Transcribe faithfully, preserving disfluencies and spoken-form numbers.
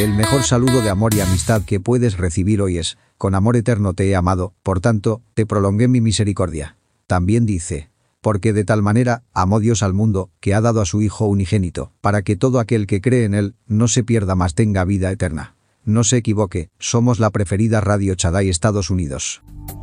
El mejor saludo de amor y amistad que puedes recibir hoy es: con amor eterno te he amado, por tanto, te prolongué mi misericordia. También dice: porque de tal manera amó Dios al mundo, que ha dado a su Hijo unigénito, para que todo aquel que cree en él no se pierda mas tenga vida eterna. No se equivoque, somos la preferida Radio Shaddai Estados Unidos.